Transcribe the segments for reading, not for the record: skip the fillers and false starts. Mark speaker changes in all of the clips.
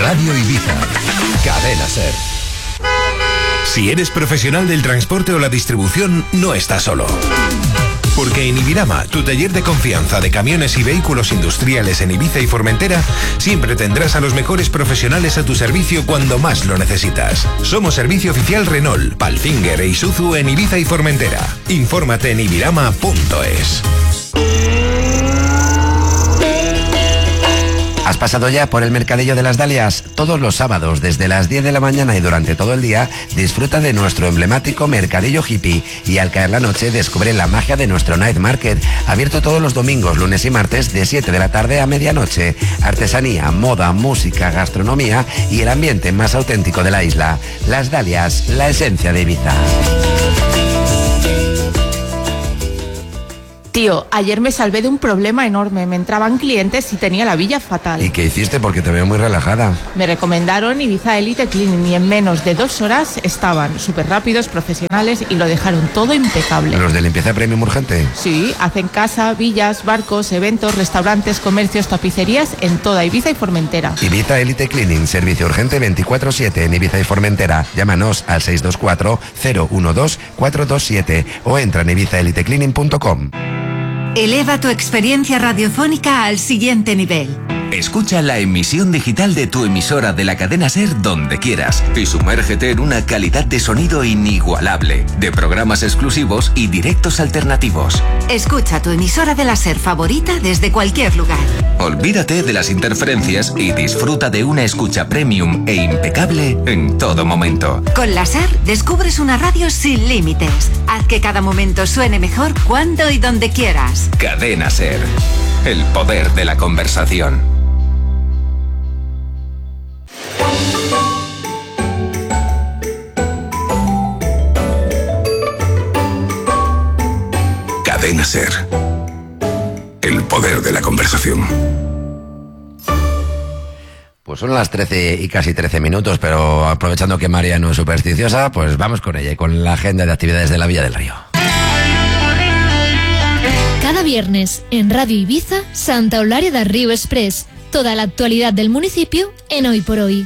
Speaker 1: Radio Ibiza. Cadena SER. Si eres profesional del transporte o la distribución, no estás solo. Porque en Ibirama, tu taller de confianza de camiones y vehículos industriales en Ibiza y Formentera, siempre tendrás a los mejores profesionales a tu servicio cuando más lo necesitas. Somos servicio oficial Renault, Palfinger e Isuzu en Ibiza y Formentera. Infórmate en ibirama.es.
Speaker 2: ¿Has pasado ya por el Mercadillo de las Dalias? Todos los sábados, desde las 10 de la mañana y durante todo el día, disfruta de nuestro emblemático Mercadillo Hippie y al caer la noche descubre la magia de nuestro Night Market, abierto todos los domingos, lunes y martes de 7 de la tarde a medianoche. Artesanía, moda, música, gastronomía y el ambiente más auténtico de la isla. Las Dalias, la esencia de Ibiza.
Speaker 3: Tío, ayer me salvé de un problema enorme. Me entraban clientes y tenía la villa fatal.
Speaker 2: ¿Y qué hiciste? Porque te veo muy relajada.
Speaker 3: Me recomendaron Ibiza Elite Cleaning y en menos de 2 horas estaban súper rápidos, profesionales y lo dejaron todo impecable.
Speaker 2: ¿Los de limpieza premium urgente?
Speaker 3: Sí, hacen casa, villas, barcos, eventos, restaurantes, comercios, tapicerías en toda Ibiza y Formentera.
Speaker 2: Ibiza Elite Cleaning, servicio urgente 24/7 en Ibiza y Formentera. Llámanos al 624-012-427 o entra en ibizaelitecleaning.com.
Speaker 4: Eleva tu experiencia radiofónica al siguiente nivel.
Speaker 5: Escucha la emisión digital de tu emisora de la cadena SER donde quieras y sumérgete en una calidad de sonido inigualable, de programas exclusivos y directos alternativos.
Speaker 4: Escucha tu emisora de la SER favorita desde cualquier lugar.
Speaker 5: Olvídate de las interferencias y disfruta de una escucha premium e impecable en todo momento.
Speaker 4: Con la SER descubres una radio sin límites. Haz que cada momento suene mejor cuando y donde quieras.
Speaker 5: Cadena SER. El poder de la conversación.
Speaker 1: Cadena SER. El poder de la conversación.
Speaker 2: Pues son las 13 y casi 13 minutos, pero aprovechando que María no es supersticiosa, pues vamos con ella y con la agenda de actividades de la Villa del Río.
Speaker 6: Cada viernes en Radio Ibiza, Santa Eulalia de Río Express. Toda la actualidad del municipio en Hoy por Hoy.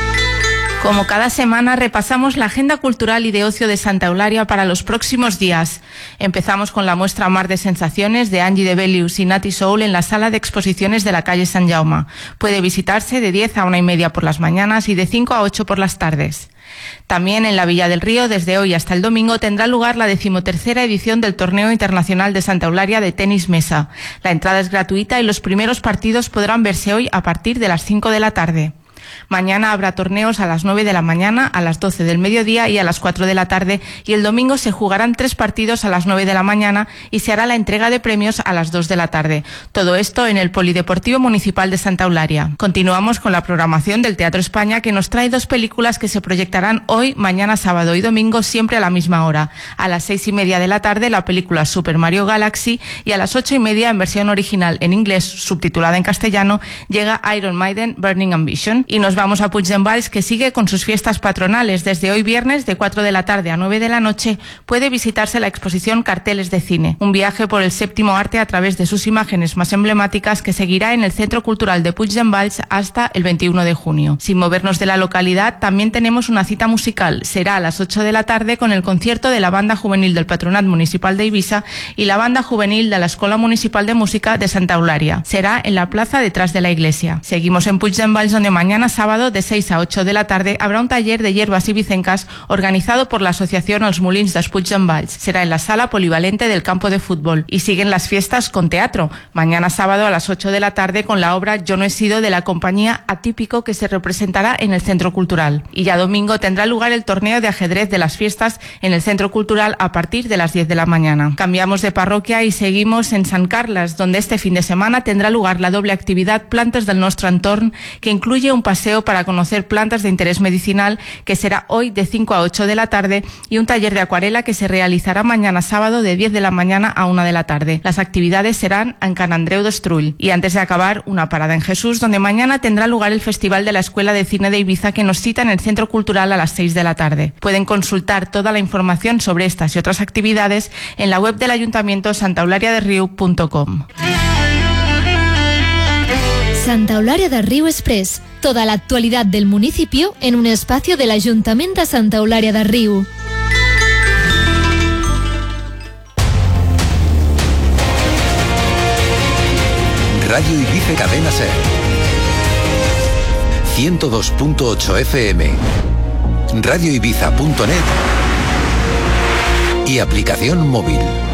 Speaker 3: Como cada semana repasamos la agenda cultural y de ocio de Santa Eulalia para los próximos días. Empezamos con la muestra Mar de Sensaciones de Angie de Bellius y Nati Soul en la sala de exposiciones de la calle San Jaume. Puede visitarse de 10 a 1:30 por las mañanas y de 5 a 8 por las tardes. También en la Villa del Río, desde hoy hasta el domingo, tendrá lugar la 13ª edición del Torneo Internacional de Santa Eulalia de Tenis Mesa. La entrada es gratuita y los primeros partidos podrán verse hoy a partir de las 5 de la tarde. Mañana habrá torneos a las 9 de la mañana, a las 12 del mediodía y a las 4 de la tarde, y el domingo se jugarán 3 partidos a las 9 de la mañana y se hará la entrega de premios a las 2 de la tarde. Todo esto en el Polideportivo Municipal de Santa Eulalia. Continuamos con la programación del Teatro España, que nos trae 2 películas que se proyectarán hoy, mañana sábado y domingo, siempre a la misma hora. A las 6:30 de la tarde la película Super Mario Galaxy, y a las 8:30 en versión original en inglés, subtitulada en castellano, llega Iron Maiden Burning Ambition. Y nos vamos a Puigdemont, que sigue con sus fiestas patronales. Desde hoy viernes, de 4 de la tarde a 9 de la noche, puede visitarse la exposición Carteles de Cine, un viaje por el séptimo arte a través de sus imágenes más emblemáticas, que seguirá en el Centro Cultural de Puigdemont hasta el 21 de junio. Sin movernos de la localidad, también tenemos una cita musical. Será a las 8 de la tarde con el concierto de la Banda Juvenil del Patronat Municipal de Ibiza y la Banda Juvenil de la Escuela Municipal de Música de Santa Eulalia. Será en la plaza detrás de la iglesia. Seguimos en Puigdemont, donde mañana sábado de 6 a 8 de la tarde habrá un taller de hierbas ibicencas organizado por la asociación Els Molins dels Puigdemont. Será en la sala polivalente del campo de fútbol. Y siguen las fiestas con teatro. Mañana sábado a las 8 de la tarde con la obra Yo no he sido, de la compañía Atípico, que se representará en el Centro Cultural. Y ya domingo tendrá lugar el torneo de ajedrez de las fiestas en el Centro Cultural a partir de las 10 de la mañana. Cambiamos de parroquia y seguimos en Sant Carles, donde este fin de semana tendrá lugar la doble actividad Plantes del Nostre Entorn, que incluye un paseo para conocer plantas de interés medicinal, que será hoy de 5 a 8 de la tarde, y un taller de acuarela que se realizará mañana sábado de 10 de la mañana a 1 de la tarde. Las actividades serán en Can Andreu d'Estrull. Y antes de acabar, una parada en Jesús, donde mañana tendrá lugar el Festival de la Escuela de Cine de Ibiza, que nos cita en el Centro Cultural a las 6 de la tarde. Pueden consultar toda la información sobre estas y otras actividades en la web del Ayuntamiento santaeulariaderriu.com.
Speaker 6: Santa Eulalia de Río Express, Toda la actualidad del municipio en un espacio del Ayuntamiento de Santa Eulària de Riu.
Speaker 1: Radio Ibiza Cadena Ser. 102.8 FM. radioibiza.net y aplicación móvil.